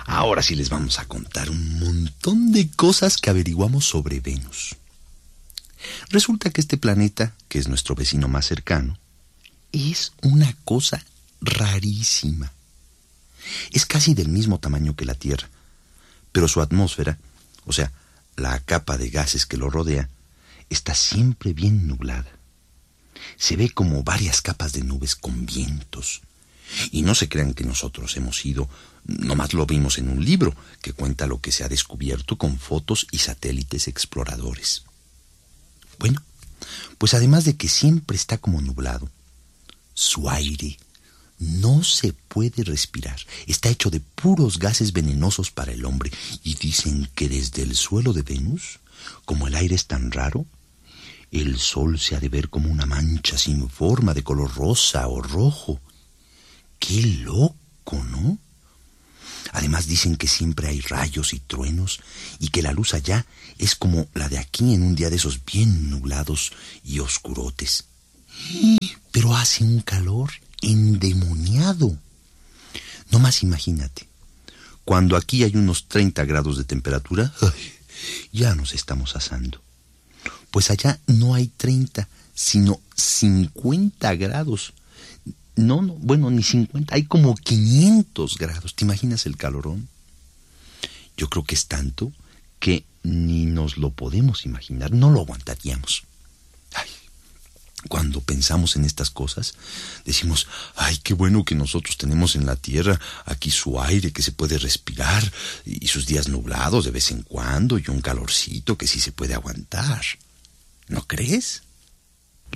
Ahora sí les vamos a contar un montón de cosas que averiguamos sobre Venus. Resulta que este planeta, que es nuestro vecino más cercano, es una cosa rarísima. Es casi del mismo tamaño que la Tierra, pero su atmósfera, o sea, la capa de gases que lo rodea, está siempre bien nublada. Se ve como varias capas de nubes con vientos. Y no se crean que nosotros hemos ido, nomás lo vimos en un libro que cuenta lo que se ha descubierto con fotos y satélites exploradores. Bueno, pues además de que siempre está como nublado, su aire no se puede respirar. Está hecho de puros gases venenosos para el hombre. Y dicen que desde el suelo de Venus, como el aire es tan raro, el sol se ha de ver como una mancha sin forma de color rosa o rojo. ¡Qué loco!, ¿no? Además dicen que siempre hay rayos y truenos y que la luz allá es como la de aquí en un día de esos bien nublados y oscurotes. Pero hace un calor endemoniado. No más imagínate, cuando aquí hay unos 30 grados de temperatura, ya nos estamos asando. Pues allá no hay 30, sino 50 grados. No, bueno, ni 50, hay como 500 grados. ¿Te imaginas el calorón? Yo creo que es tanto que ni nos lo podemos imaginar, no lo aguantaríamos. Ay, cuando pensamos en estas cosas, decimos, ay, qué bueno que nosotros tenemos en la Tierra aquí su aire que se puede respirar y sus días nublados de vez en cuando y un calorcito que sí se puede aguantar. ¿No crees?